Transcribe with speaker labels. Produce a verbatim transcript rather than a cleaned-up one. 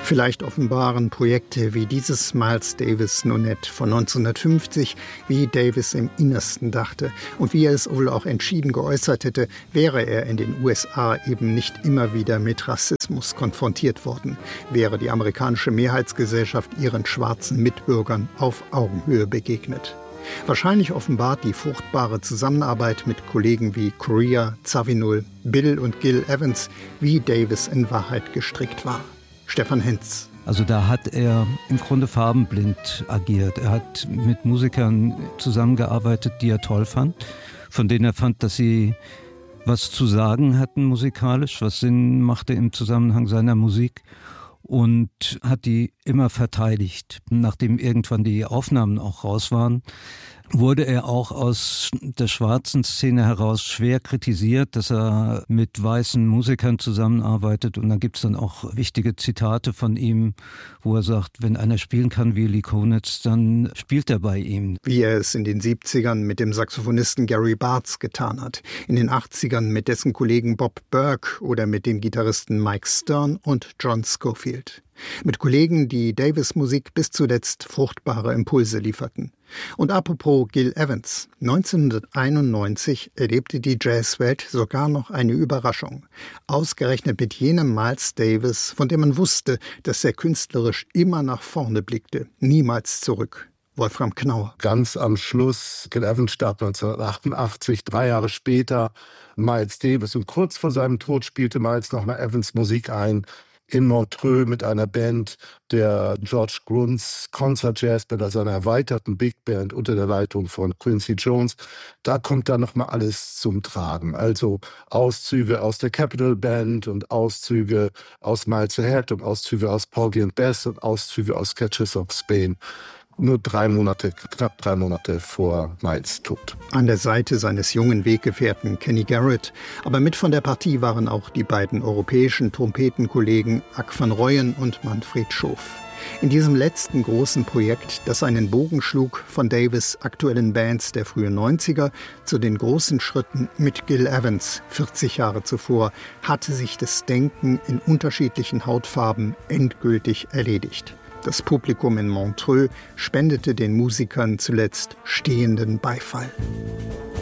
Speaker 1: Vielleicht offenbaren Projekte wie dieses Miles Davis Nonett von neunzehnhundertfünfzig, wie Davis im Innersten dachte und wie er es wohl auch entschieden geäußert hätte, wäre er in den U S A eben nicht immer wieder mit Rassismus konfrontiert worden, wäre die amerikanische Mehrheitsgesellschaft ihren schwarzen Mitbürgern auf Augenhöhe begegnet. Wahrscheinlich offenbart die fruchtbare Zusammenarbeit mit Kollegen wie Corea, Zawinul, Bill und Gil Evans, wie Davis in Wahrheit gestrickt war. Stefan Hinz.
Speaker 2: Also da hat er im Grunde farbenblind agiert. Er hat mit Musikern zusammengearbeitet, die er toll fand, von denen er fand, dass sie was zu sagen hatten musikalisch, was Sinn machte im Zusammenhang seiner Musik, und hat die immer verteidigt. Nachdem irgendwann die Aufnahmen auch raus waren, wurde er auch aus der schwarzen Szene heraus schwer kritisiert, dass er mit weißen Musikern zusammenarbeitet. Und da gibt es dann auch wichtige Zitate von ihm, wo er sagt, wenn einer spielen kann wie Lee Konitz, dann spielt er bei ihm.
Speaker 1: Wie er es in den siebzigern mit dem Saxophonisten Gary Bartz getan hat, in den achtzigern mit dessen Kollegen Bob Burke oder mit den Gitarristen Mike Stern und John Scofield. Mit Kollegen, die Davis Musik bis zuletzt fruchtbare Impulse lieferten. Und apropos Gil Evans, neunzehnhunderteinundneunzig erlebte die Jazzwelt sogar noch eine Überraschung. Ausgerechnet mit jenem Miles Davis, von dem man wusste, dass er künstlerisch immer nach vorne blickte, niemals zurück. Wolfram Knauer.
Speaker 3: Ganz am Schluss, Gil Evans starb neunzehnhundertachtundachtzig, drei Jahre später Miles Davis. Und kurz vor seinem Tod spielte Miles nochmal Evans Musik ein, in Montreux mit einer Band der George Gruntz Concert Jazz Band, also einer erweiterten Big Band unter der Leitung von Quincy Jones. Da kommt dann nochmal alles zum Tragen. Also Auszüge aus der Capitol Band und Auszüge aus Miles Ahead und Auszüge aus Porgy and Bess und Auszüge aus Sketches of Spain. Nur drei Monate, knapp drei Monate vor Miles Tod.
Speaker 1: An der Seite seines jungen Weggefährten Kenny Garrett. Aber mit von der Partie waren auch die beiden europäischen Trompetenkollegen Ack van Rooyen und Manfred Schof. In diesem letzten großen Projekt, das einen Bogen schlug von Davis' aktuellen Bands der frühen neunziger zu den großen Schritten mit Gil Evans vierzig Jahre zuvor, hatte sich das Denken in unterschiedlichen Hautfarben endgültig erledigt. Das Publikum in Montreux spendete den Musikern zuletzt stehenden Beifall.